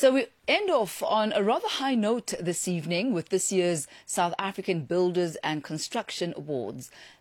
So we end off on a rather high note this evening with this year's South African Builders and Construction Awards.